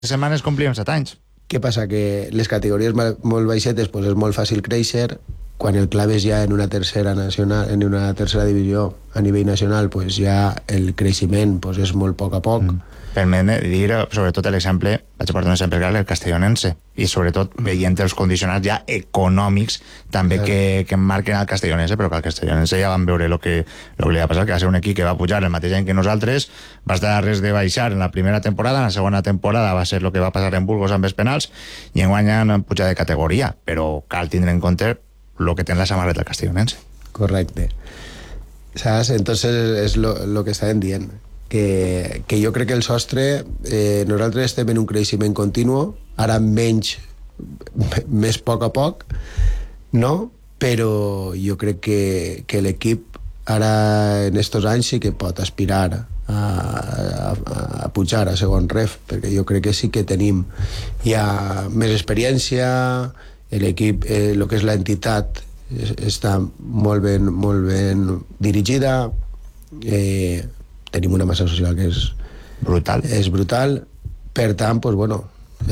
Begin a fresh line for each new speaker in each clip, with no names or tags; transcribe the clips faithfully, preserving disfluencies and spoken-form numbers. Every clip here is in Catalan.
setmanes complíem set anys.
Què passa? Que les categories molt baixetes pues és molt fàcil créixer, quan el clave és ja en una tercera nacional, en una tercera divisió a nivell nacional, pues ja el creixement pues és molt a poc a poc. Mm.
Permet dir, sobretot, l'exemple, vaig a portar un exemple clar, el castellonense, i sobretot veient els condicionats ja econòmics també que, que marquen el castellonense, però que el castellonense ja van veure el que, lo que li va passar, que va ser un equip que va pujar el mateix any que nosaltres, va estar a res de baixar en la primera temporada, en la segona temporada va ser el que va passar en Burgos amb els penals, i en guanya no han pujat de categoria, però cal tindre en compte el que té la samarreta del castellonense.
Correcte. ¿Sabes? Entonces és lo, lo que estàvem dient. Que, que jo crec que el sostre, eh, nosaltres estem en un creixement continu, ara menys, més poc a poc, no? Però jo crec que, que l'equip ara en estos anys sí que pot aspirar a, a, a pujar a segon ref, perquè jo crec que sí que tenim ja més experiència, l'equip, eh, el que és l'entitat està molt ben, molt ben dirigida, eh, tenim una massa social que és
brutal,
és brutal. Per tant, pues, bueno,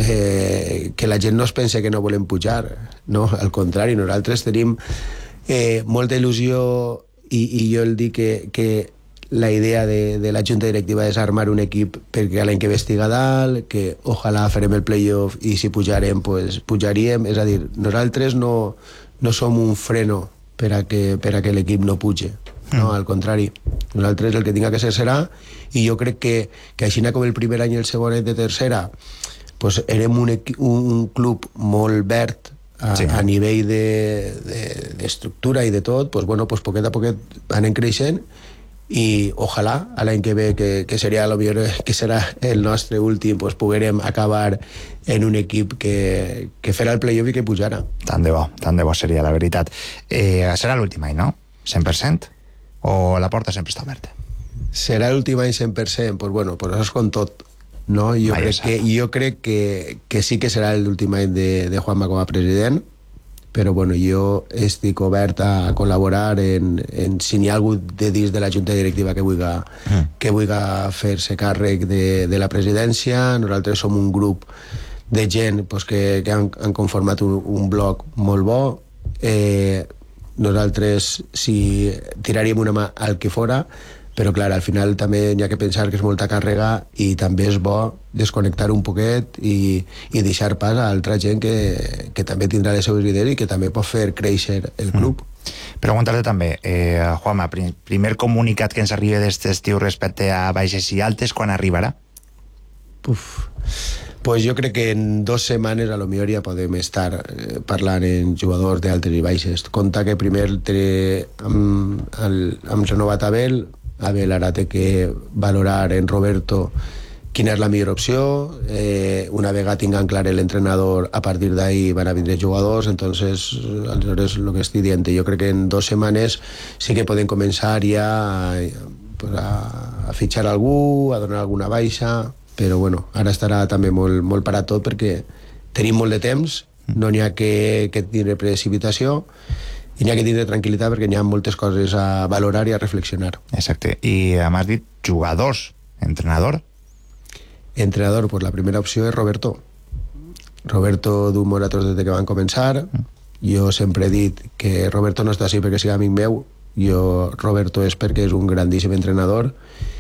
eh, que la gent no es pense que no volem pujar, no, al contrari, nosaltres tenim eh, molta il·lusió i, i jo el dic que, que la idea de, de la junta directiva és armar un equip perquè l'any que ve estiga dalt, que ojalà farem el playoff i si pujarem, pues, pujaríem, és a dir, nosaltres no, no som un freno per a que, per a que l'equip no puge. No, al contrari, nosaltres el que tinga que ser serà, i jo crec que, que així com el primer any i el segon any de tercera pues érem un, un club molt verd a, sí. a nivell d'estructura de, de i de tot, pues bueno, pues poquet a poquet anem creixent, i ojalà a l'any que ve, que, que seria lo millor, que serà el nostre últim, pues poguerem acabar en un equip que, que farà el playoff i que pujara.
Tant de bo, tant de bo seria la veritat. Eh, serà l'últim any, no? cent per cent? O la porta sempre està oberta?
Serà l'últim any cent per cent? Pues bueno, pues això és com tot, no? Jo Mai crec, que, jo crec que, que sí que serà l'últim any de, de Juanma com a president, però bueno, jo estic obert a col·laborar en, en si n'hi ha algú de dins de la junta directiva que vulgui, mm. que vulgui fer-se càrrec de, de la presidència. Nosaltres som un grup de gent pues, que, que han, han conformat un, un bloc molt bo. Eh, nosaltres si tiraríem una mà al que fora, però clar, al final també hi ha que pensar que és molta càrrega i també és bo desconnectar un poquet i, i deixar pas a altra gent que, que també tindrà les seves idees i que també pot fer créixer el club.
Mm. Preguntar-te també, eh, Juanma, prim, primer comunicat que ens arriba d'este estiu respecte a baixes i altes, quan arribarà?
Uf... Pues jo crec que en dos setmanes a lo millor ja podem estar eh, parlant en jugadors d'altes i baixes. Compte que primer té, amb, el, amb renovat Abel, Abel ara té que valorar en Roberto quina és la millor opció, eh, una vegada tinguem clar l'entrenador, a partir d'ahí van a vindre jugadors, entonces aleshores el que estic dient, jo crec que en dos setmanes sí que podem començar ja a, a, a fitxar algú, a donar alguna baixa, però bueno, ara estarà també molt, molt parat tot perquè tenim molt de temps, no n'hi ha que, que tindre precipitació i n'hi ha que tindre tranquil·litat perquè n'hi ha moltes coses a valorar i a reflexionar.
Exacte, i m'has dit jugadors, entrenador?
Entrenador, pues la primera opció és Roberto. Roberto du moratos des que van començar. Jo sempre he dit que Roberto no està així perquè sigui amic meu, jo Roberto és perquè és un grandíssim entrenador,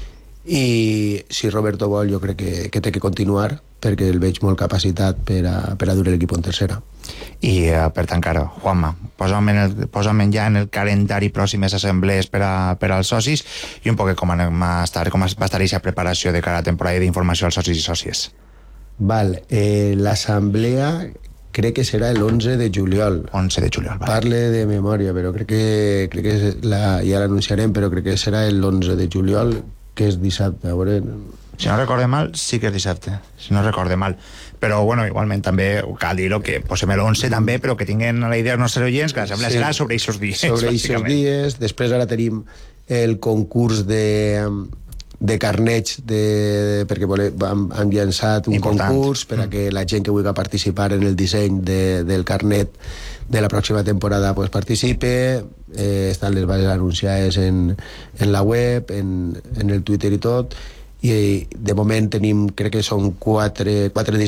i si Roberto vol jo crec que, que té que continuar perquè el veig molt capacitat per a, per a dur l'equip en tercera.
I uh, per tancar, Juanma, posa'm, en el, posa'm ja en el calendari pròximes assemblees per, a, per als socis i un poc com, anem a estar, com va estar aquesta preparació de cara a temporada d'informació als socis i sòcies.
Val, eh, l'assemblea crec que serà l'onze de juliol.
onze de juliol, vale.
Parle de memòria, però crec que, crec que la, ja l'anunciarem, però crec que serà l'onze de juliol, que és dissabte, a veure...
Si no recorde mal, sí que és dissabte, si no recorde mal. Però, bueno, igualment també cal dir-ho, que posem l'onze també, però que tinguin la idea els nostres oients, que l'assemblea sí, serà sobre aquests dies.
Sobre aquests dies. Després ara tenim el concurs de, de carnets, de, perquè vole, hem, hem llançat un Important. concurs per a que la gent que vulgui participar en el disseny de, del carnet de la pròxima temporada pues, participe, eh, estan les bases anunciades en, en la web, en, en el Twitter i tot, i de moment tenim, crec que són quatre, quatre